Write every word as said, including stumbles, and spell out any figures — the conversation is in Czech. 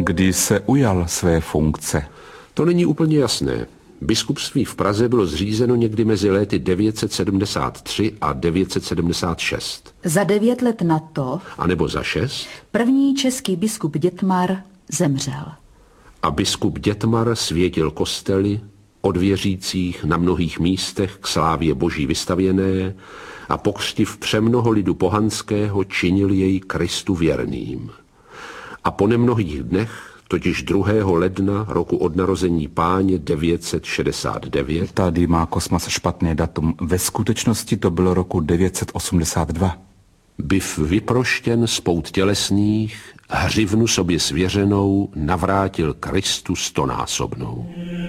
kdy se ujal své funkce? To není úplně jasné. Biskupství v Praze bylo zřízeno někdy mezi léty devět set sedmdesát tři a devět set sedmdesát šest. Za devět let na to, a nebo za šest, první český biskup Dětmar zemřel. A biskup Dětmar světil kostely od věřících na mnohých místech k slávě Boží vystavěné a pokřtiv přemnoho lidu pohanského činil jej Kristu věrným. A po nemnohých dnech, totiž druhého ledna roku od narození Páně devět set šedesát devět. Tady má Kosmas špatné datum. Ve skutečnosti to bylo roku devět set osmdesát dva. Byv vyproštěn z pout tělesných, hřivnu sobě svěřenou navrátil Kristu stonásobnou.